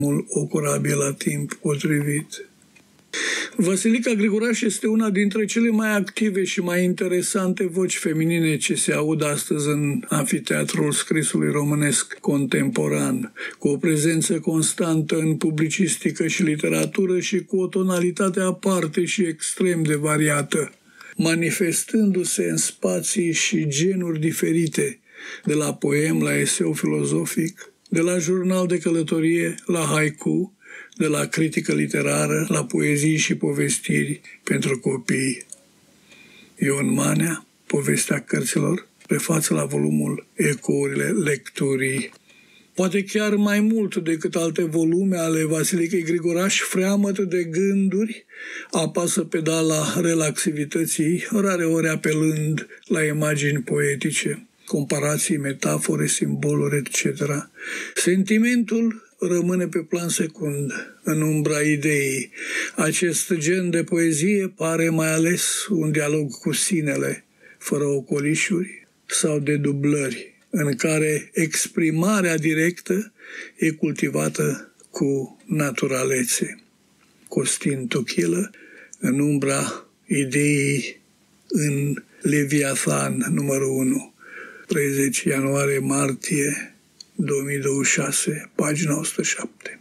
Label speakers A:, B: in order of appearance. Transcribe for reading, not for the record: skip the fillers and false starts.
A: o corabie la timp potrivit. Vasilica Grigoraș este una dintre cele mai active și mai interesante voci feminine ce se aud astăzi în anfiteatrul scrisului românesc contemporan, cu o prezență constantă în publicistică și literatură și cu o tonalitate aparte și extrem de variată, manifestându-se în spații și genuri diferite, de la poem la eseu filozofic, de la jurnal de călătorie la haiku, de la critică literară la poezii și povestiri pentru copii. Ion Manea, Povestea cărților, prefață la volumul Ecourile lecturii. Poate chiar mai mult decât alte volume ale Vasilicei Grigoraș, freamăt de gânduri, apasă pedala relaxivității, rareori apelând la imagini poetice, comparații, metafore, simboluri, etc. Sentimentul rămâne pe plan secund, în umbra ideii. Acest gen de poezie pare mai ales un dialog cu sinele, fără ocolișuri sau de dublări, în care exprimarea directă e cultivată cu naturalețe. Costin Tuchilă, în umbra ideii în Leviathan, numărul 1, 30 ianuarie-martie 2026, pagina 107.